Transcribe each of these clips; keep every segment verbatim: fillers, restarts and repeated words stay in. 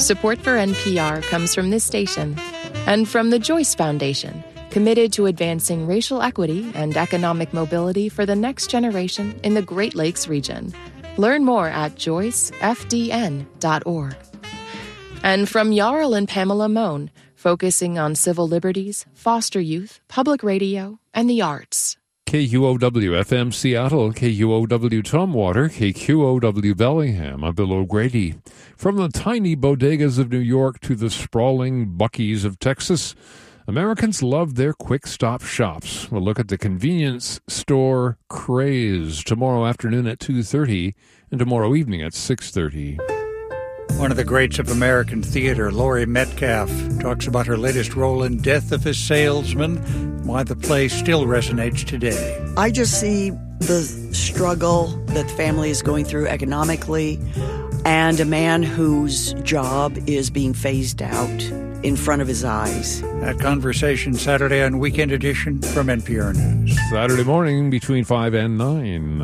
Support for N P R comes from this station and from the Joyce Foundation, committed to advancing racial equity and economic mobility for the next generation in the Great Lakes region. Learn more at joyce f d n dot org. And from Jarl and Pamela Mohn, focusing on civil liberties, foster youth, public radio, and the arts. K U O W F M Seattle, K U O W Tumwater, K Q O W Bellingham. I'm Bill O'Grady. From the tiny bodegas of New York to the sprawling Buc-ee's of Texas, Americans love their quick-stop shops. We'll look at the convenience store craze tomorrow afternoon at two thirty and tomorrow evening at six thirty. One of the greats of American theater, Laurie Metcalf, talks about her latest role in Death of a Salesman, why the play still resonates today. I just see the struggle that the family is going through economically and a man whose job is being phased out in front of his eyes. That conversation Saturday on Weekend Edition from N P R News. Saturday morning between five and nine.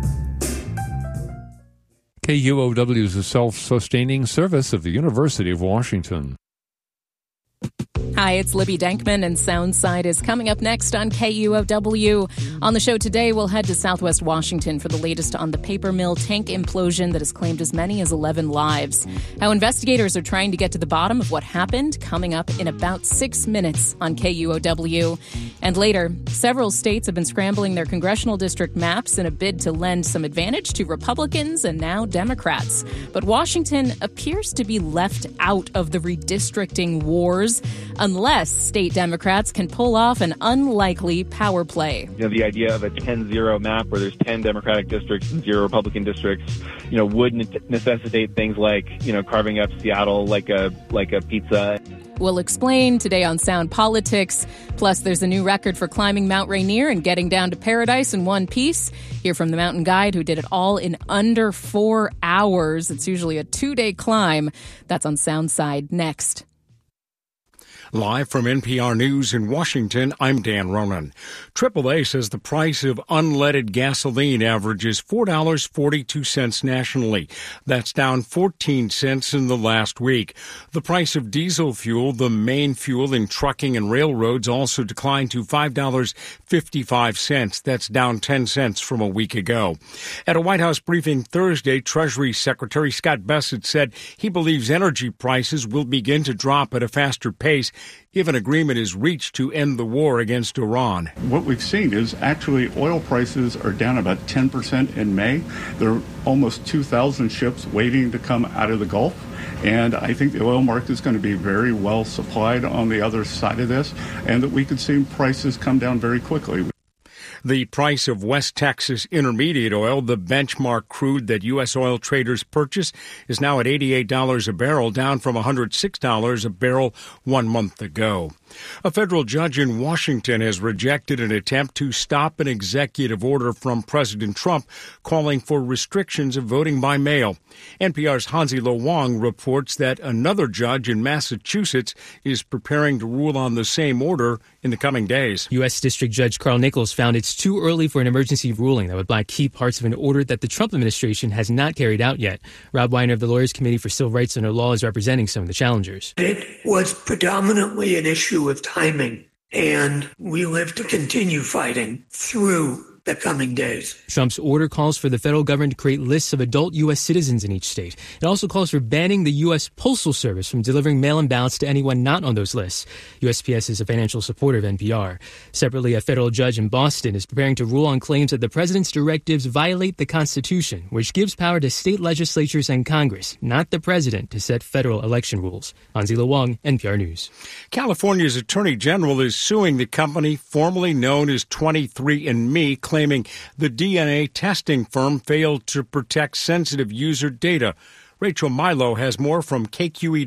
K U O W is a self-sustaining service of the University of Washington. Hi, it's Libby Denkman, and Soundside is coming up next on K U O W. On the show today, we'll head to Southwest Washington for the latest on the paper mill tank implosion that has claimed as many as eleven lives. How investigators are trying to get to the bottom of what happened, coming up in about six minutes on K U O W. And later, several states have been scrambling their congressional district maps in a bid to lend some advantage to Republicans and now Democrats. But Washington appears to be left out of the redistricting wars, unless state Democrats can pull off an unlikely power play. You know, the idea of a ten zero map where there's ten Democratic districts and zero Republican districts, you know, would necessitate things like, you know, carving up Seattle like a like a pizza. We'll explain today on Sound Politics. Plus, there's a new record for climbing Mount Rainier and getting down to paradise in one piece. Hear from the mountain guide who did it all in under four hours. It's usually a two-day climb. That's on Soundside next. Live from N P R News in Washington, I'm Dan Ronan. triple A says the price of unleaded gasoline averages four dollars and forty-two cents nationally. That's down fourteen cents in the last week. The price of diesel fuel, the main fuel in trucking and railroads, also declined to five dollars and fifty-five cents. That's down ten cents from a week ago. At a White House briefing Thursday, Treasury Secretary Scott Bessent said he believes energy prices will begin to drop at a faster pace if an agreement is reached to end the war against Iran. What we've seen is actually oil prices are down about ten percent in May. There are almost two thousand ships waiting to come out of the Gulf. And I think the oil market is going to be very well supplied on the other side of this, and that we could see prices come down very quickly. The price of West Texas Intermediate oil, the benchmark crude that U S oil traders purchase, is now at eighty-eight dollars a barrel, down from one hundred six dollars a barrel one month ago. A federal judge in Washington has rejected an attempt to stop an executive order from President Trump calling for restrictions of voting by mail. N P R's Hansi Lo Wang reports that another judge in Massachusetts is preparing to rule on the same order in the coming days. U S. District Judge Carl Nichols found it's too early for an emergency ruling that would block key parts of an order that the Trump administration has not carried out yet. Rob Weiner of the Lawyers Committee for Civil Rights Under Law is representing some of the challengers. It was predominantly an issue of timing, and we live to continue fighting through the coming days. Trump's order calls for the federal government to create lists of adult U S citizens in each state. It also calls for banning the U S. Postal Service from delivering mail-in ballots to anyone not on those lists. U S P S is a financial supporter of N P R. Separately, a federal judge in Boston is preparing to rule on claims that the president's directives violate the Constitution, which gives power to state legislatures and Congress, not the president, to set federal election rules. Hansi Lo Wang, N P R News. California's Attorney General is suing the company formerly known as twenty-three and me, claiming the D N A testing firm failed to protect sensitive user data. Rachel Milo has more from K Q E D.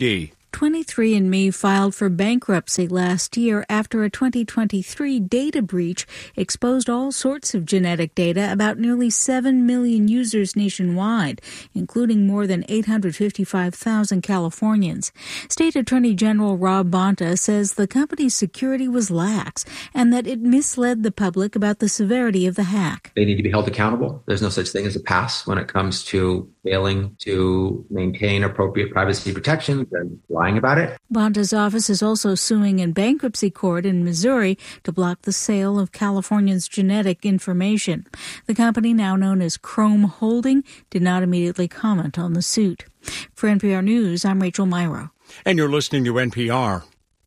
twenty-three and me filed for bankruptcy last year after a twenty twenty-three data breach exposed all sorts of genetic data about nearly seven million users nationwide, including more than eight hundred fifty-five thousand Californians. State Attorney General Rob Bonta says the company's security was lax and that it misled the public about the severity of the hack. They need to be held accountable. There's no such thing as a pass when it comes to failing to maintain appropriate privacy protections and lying about it. Bonta's office is also suing in bankruptcy court in Missouri to block the sale of Californians' genetic information. The company, now known as Chrome Holding, did not immediately comment on the suit. For N P R News, I'm Rachel Myrow. And you're listening to N P R.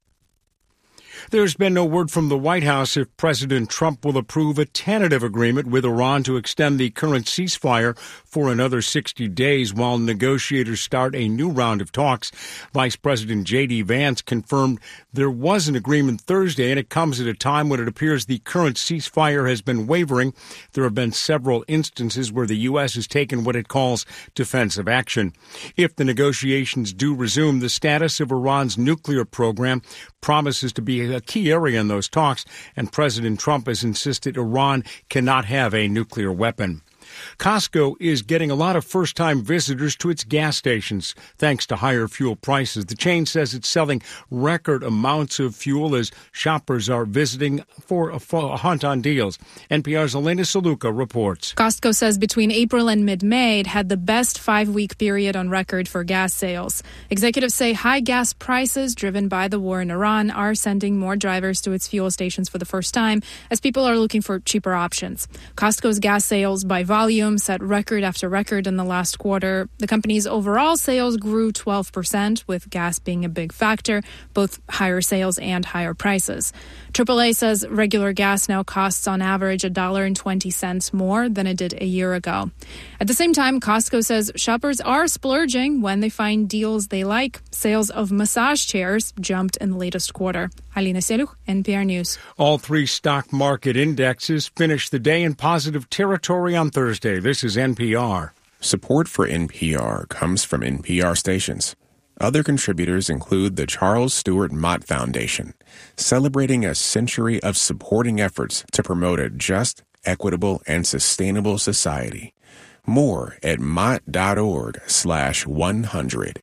There's been no word from the White House if President Trump will approve a tentative agreement with Iran to extend the current ceasefire for another sixty days while negotiators start a new round of talks. Vice President J D. Vance confirmed there was an agreement Thursday, and it comes at a time when it appears the current ceasefire has been wavering. There have been several instances where the U S has taken what it calls defensive action. If the negotiations do resume, the status of Iran's nuclear program promises to be a key area in those talks, and President Trump has insisted Iran cannot have a nuclear weapon. Costco is getting a lot of first-time visitors to its gas stations thanks to higher fuel prices. The chain says it's selling record amounts of fuel as shoppers are visiting for a, for a hunt on deals. N P R's Elena Saluka reports. Costco says between April and mid-May, it had the best five-week period on record for gas sales. Executives say high gas prices driven by the war in Iran are sending more drivers to its fuel stations for the first time as people are looking for cheaper options. Costco's gas sales by volume Volume set record after record in the last quarter. The company's overall sales grew twelve percent, with gas being a big factor, both higher sales and higher prices. triple A says regular gas now costs on average one dollar and twenty cents more than it did a year ago. At the same time, Costco says shoppers are splurging when they find deals they like. Sales of massage chairs jumped in the latest quarter. Alina Seluch, N P R News. All three stock market indexes finished the day in positive territory on Thursday. This is N P R. Support for N P R comes from N P R stations. Other contributors include the Charles Stewart Mott Foundation, celebrating a century of supporting efforts to promote a just, equitable, and sustainable society. More at mott.org slash 100.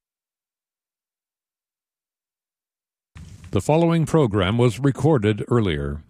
The following program was recorded earlier.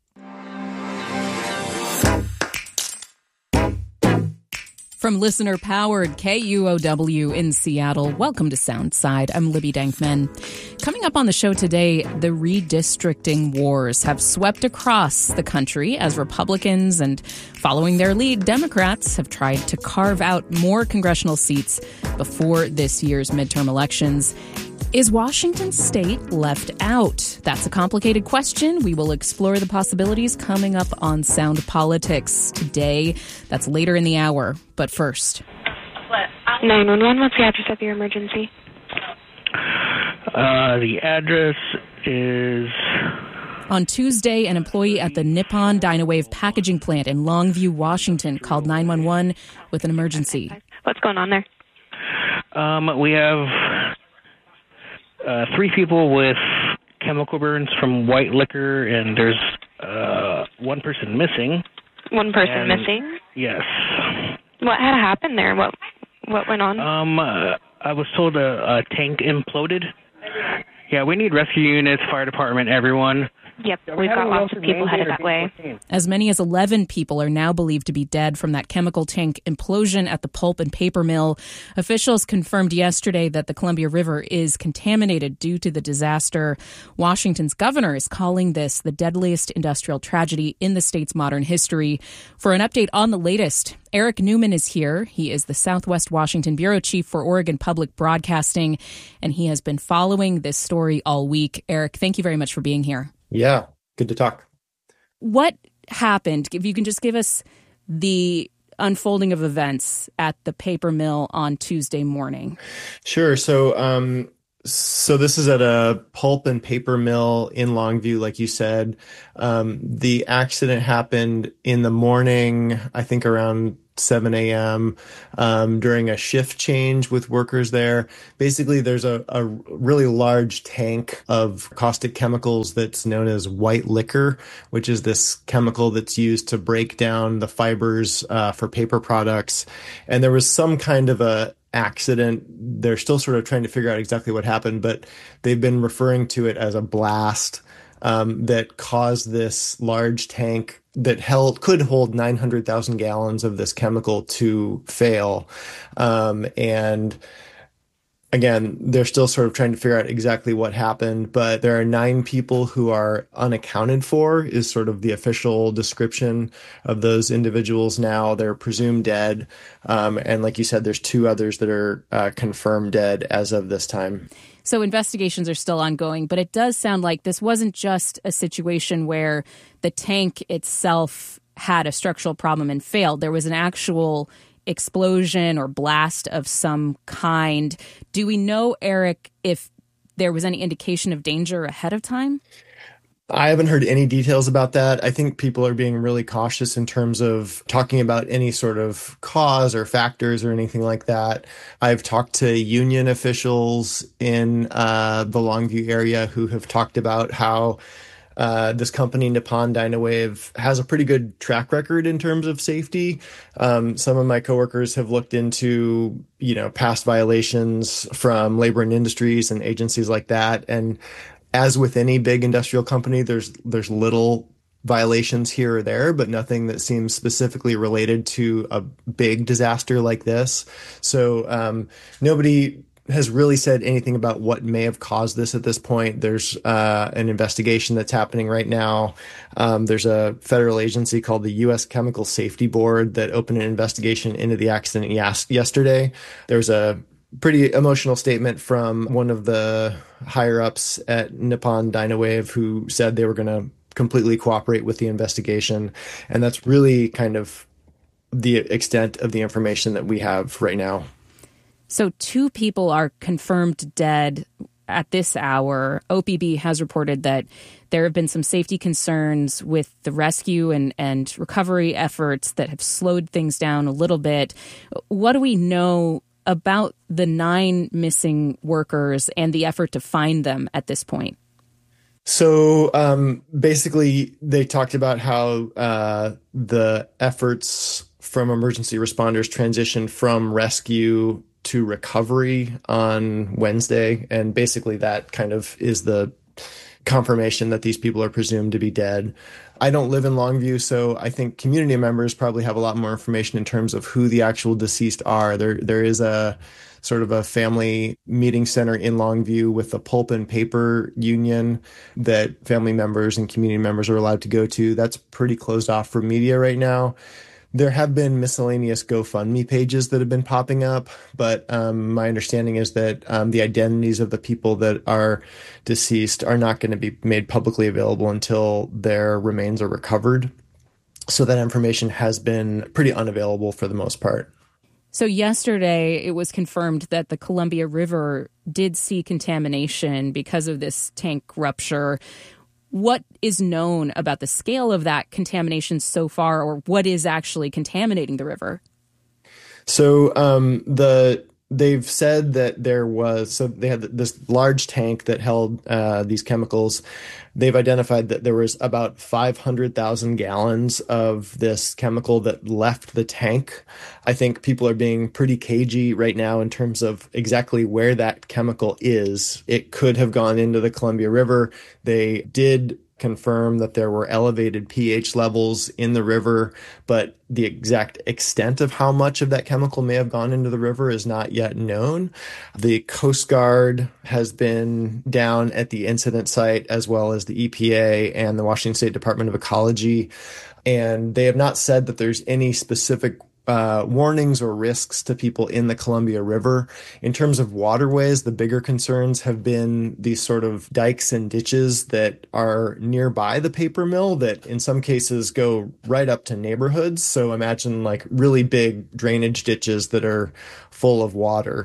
From listener-powered K U O W in Seattle, welcome to Soundside. I'm Libby Denkman. Coming up on the show today, the redistricting wars have swept across the country as Republicans and, following their lead, Democrats have tried to carve out more congressional seats before this year's midterm elections. Is Washington State left out? That's a complicated question. We will explore the possibilities coming up on Sound Politics today. That's later in the hour. But first. nine one one, what's the address of your emergency? Uh, the address is... On Tuesday, an employee at the Nippon Dynawave packaging plant in Longview, Washington, called nine one one with an emergency. What's going on there? Um, we have... Uh, three people with chemical burns from white liquor, and there's uh, one person missing. One person and, missing? Yes. What had happened there? What what went on? Um, uh, I was told a, a tank imploded. Yeah, we need rescue units, fire department, everyone. Yep, we've got lots of people headed that way. As many as eleven people are now believed to be dead from that chemical tank implosion at the pulp and paper mill. Officials confirmed yesterday that the Columbia River is contaminated due to the disaster. Washington's governor is calling this the deadliest industrial tragedy in the state's modern history. For an update on the latest, Eric Newman is here. He is the Southwest Washington bureau chief for Oregon Public Broadcasting, and he has been following this story all week. Eric, thank you very much for being here. Yeah, good to talk. What happened? If you can just give us the unfolding of events at the paper mill on Tuesday morning. Sure. So, um, so this is at a pulp and paper mill in Longview, like you said. Um, the accident happened in the morning, I think around seven a.m. Um, during a shift change with workers there. Basically, there's a, a really large tank of caustic chemicals that's known as white liquor, which is this chemical that's used to break down the fibers uh, for paper products. And there was some kind of a accident. They're still sort of trying to figure out exactly what happened, but they've been referring to it as a blast um, that caused this large tank that held could hold nine hundred thousand gallons of this chemical to fail. Um, and again, they're still sort of trying to figure out exactly what happened, but there are nine people who are unaccounted for is sort of the official description of those individuals now. They're presumed dead. Um, and like you said, there's two others that are uh, confirmed dead as of this time. So investigations are still ongoing, but it does sound like this wasn't just a situation where the tank itself had a structural problem and failed. There was an actual explosion or blast of some kind. Do we know, Eric, if there was any indication of danger ahead of time? I haven't heard any details about that. I think people are being really cautious in terms of talking about any sort of cause or factors or anything like that. I've talked to union officials in uh, the Longview area who have talked about how Uh, this company, Nippon Dynawave, has a pretty good track record in terms of safety. Um, some of my coworkers have looked into, you know, past violations from labor and industries and agencies like that. And as with any big industrial company, there's there's little violations here or there, but nothing that seems specifically related to a big disaster like this. So um, nobody has really said anything about what may have caused this at this point. There's uh, an investigation that's happening right now. Um, there's a federal agency called the U S Chemical Safety Board that opened an investigation into the accident yes- yesterday. There's a pretty emotional statement from one of the higher-ups at Nippon Dynawave who said they were going to completely cooperate with the investigation. And that's really kind of the extent of the information that we have right now. So two people are confirmed dead at this hour. O P B has reported that there have been some safety concerns with the rescue and, and recovery efforts that have slowed things down a little bit. What do we know about the nine missing workers and the effort to find them at this point? So um, basically, they talked about how uh, the efforts from emergency responders transitioned from rescue to recovery on Wednesday. And basically that kind of is the confirmation that these people are presumed to be dead. I don't live in Longview, so I think community members probably have a lot more information in terms of who the actual deceased are. There, there is a sort of a family meeting center in Longview with the pulp and paper union that family members and community members are allowed to go to. That's pretty closed off for media right now. There have been miscellaneous GoFundMe pages that have been popping up, but um, my understanding is that um, the identities of the people that are deceased are not going to be made publicly available until their remains are recovered. So that information has been pretty unavailable for the most part. So yesterday, it was confirmed that the Columbia River did see contamination because of this tank rupture. What is known about the scale of that contamination so far, or what is actually contaminating the river? So um, the they've said that there was, so they had this large tank that held uh, these chemicals. They've identified that there was about five hundred thousand gallons of this chemical that left the tank. I think people are being pretty cagey right now in terms of exactly where that chemical is. It could have gone into the Columbia River. They did confirm that there were elevated pH levels in the river, but the exact extent of how much of that chemical may have gone into the river is not yet known. The Coast Guard has been down at the incident site, as well as the E P A and the Washington State Department of Ecology, and they have not said that there's any specific Uh, warnings or risks to people in the Columbia River. In terms of waterways, the bigger concerns have been these sort of dikes and ditches that are nearby the paper mill that in some cases go right up to neighborhoods. So imagine like really big drainage ditches that are full of water.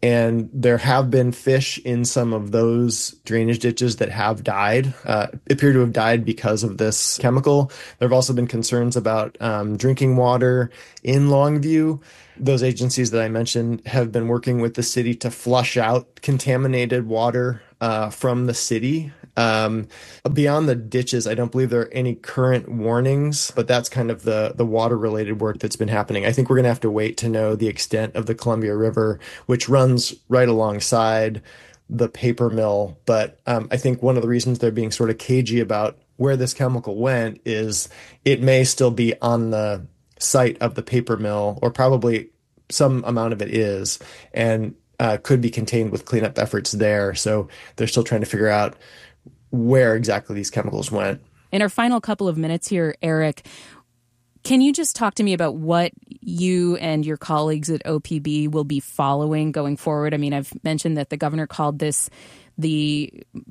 And there have been fish in some of those drainage ditches that have died, uh, appear to have died because of this chemical. There have also been concerns about um, drinking water in Longview. Those agencies that I mentioned have been working with the city to flush out contaminated water uh, from the city. Um, beyond the ditches, I don't believe there are any current warnings, but that's kind of the, the water related work that's been happening. I think we're going to have to wait to know the extent of the Columbia River, which runs right alongside the paper mill. But um, I think one of the reasons they're being sort of cagey about where this chemical went is it may still be on the site of the paper mill, or probably some amount of it is, and uh, could be contained with cleanup efforts there. So they're still trying to figure out where exactly these chemicals went. In our final couple of minutes here, Eric, can you just talk to me about what you and your colleagues at O P B will be following going forward? I mean, I've mentioned that the governor called this the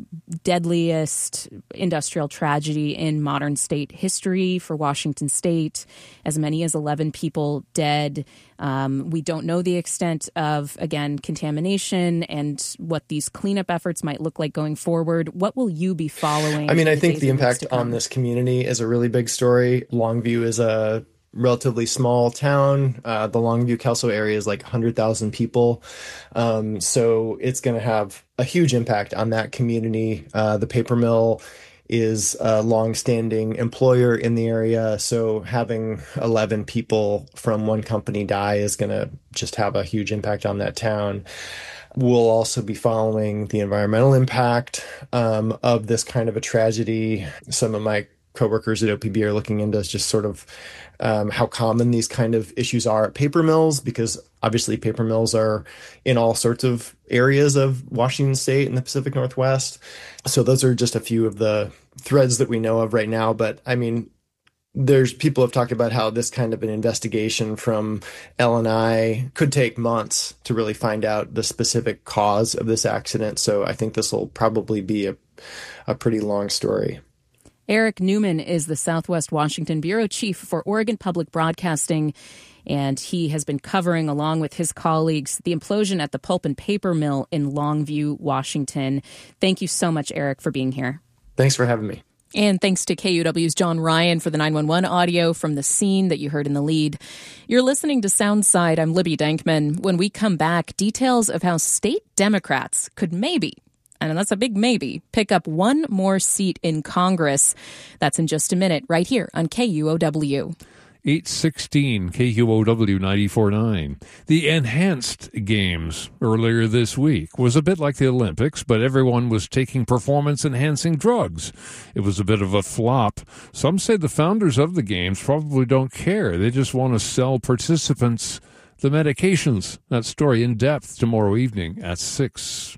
deadliest industrial tragedy in modern state history for Washington state, as many as eleven people dead. Um, we don't know the extent of, again, contamination and what these cleanup efforts might look like going forward. What will you be following? I mean, I think the impact on this community is a really big story. Longview is a relatively small town. Uh, the Longview Kelso area is like one hundred thousand people. Um, so it's going to have a huge impact on that community. Uh, the paper mill is a longstanding employer in the area. So having eleven people from one company die is going to just have a huge impact on that town. We'll also be following the environmental impact um, of this kind of a tragedy. Some of my coworkers at O P B are looking into just sort of um, how common these kind of issues are at paper mills, because obviously paper mills are in all sorts of areas of Washington state and the Pacific Northwest. So those are just a few of the threads that we know of right now. But I mean, there's people have talked about how this kind of an investigation from L and I could take months to really find out the specific cause of this accident. So I think this will probably be a, a pretty long story. Eric Newman is the Southwest Washington Bureau Chief for Oregon Public Broadcasting, and he has been covering, along with his colleagues, the implosion at the pulp and paper mill in Longview, Washington. Thank you so much, Eric, for being here. Thanks for having me. And thanks to K U W's John Ryan for the nine one one audio from the scene that you heard in the lead. You're listening to Soundside. I'm Libby Dankman. When we come back, details of how state Democrats could maybe, and that's a big maybe, pick up one more seat in Congress. That's in just a minute, right here on K U O W. eight sixteen K U O W ninety-four point nine. The Enhanced Games earlier this week was a bit like the Olympics, but everyone was taking performance-enhancing drugs. It was a bit of a flop. Some say the founders of the games probably don't care. They just want to sell participants the medications. That story in depth tomorrow evening at six.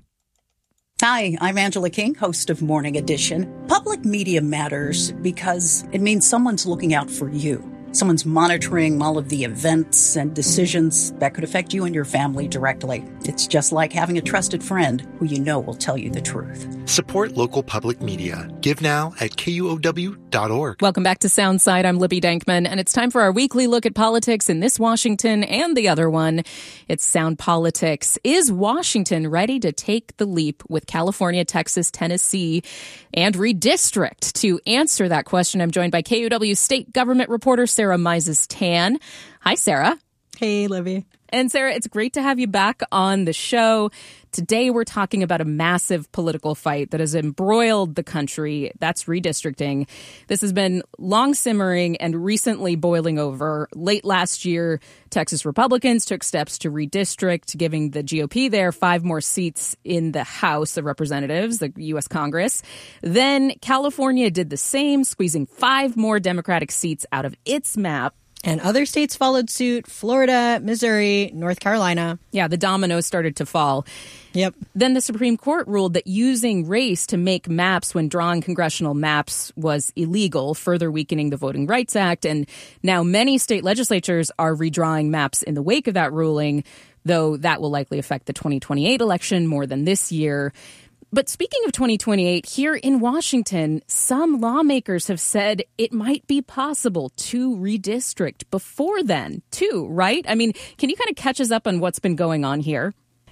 Hi, I'm Angela King, host of Morning Edition. Public media matters because it means someone's looking out for you. Someone's monitoring all of the events and decisions that could affect you and your family directly. It's just like having a trusted friend who you know will tell you the truth. Support local public media. Give now at K U O W dot org. Welcome back to Soundside. I'm Libby Dankman, and it's time for our weekly look at politics in this Washington and the other one. It's Sound Politics. Is Washington ready to take the leap with California, Texas, Tennessee, and redistrict? To answer that question, I'm joined by K U W state government reporter Sarah Mises-Tan. Hi, Sarah. Hey, Libby. And Sarah, it's great to have you back on the show. Today, we're talking about a massive political fight that has embroiled the country. That's redistricting. This has been long simmering and recently boiling over. Late last year, Texas Republicans took steps to redistrict, giving the G O P there five more seats in the House of Representatives, the U S Congress. Then California did the same, squeezing five more Democratic seats out of its map. And other states followed suit: Florida, Missouri, North Carolina. Yeah, the dominoes started to fall. Yep. Then the Supreme Court ruled that using race to make maps when drawing congressional maps was illegal, further weakening the Voting Rights Act. And now many state legislatures are redrawing maps in the wake of that ruling, though that will likely affect the twenty twenty-eight election more than this year. But speaking of twenty twenty-eight, here in Washington, some lawmakers have said it might be possible to redistrict before then, too, right? I mean, can you kind of catch us up on what's been going on here?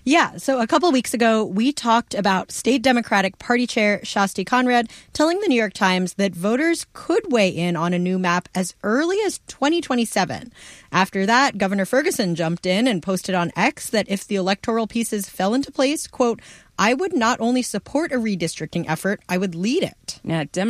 Yeah, so a couple weeks ago, we talked about State Democratic Party Chair Shasti Conrad telling the New York Times that voters could weigh in on a new map as early as twenty twenty-seven. After that, Governor Ferguson jumped in and posted on X that if the electoral pieces fell into place, quote, I would not only support a redistricting effort, I would lead it. Yeah, Democrats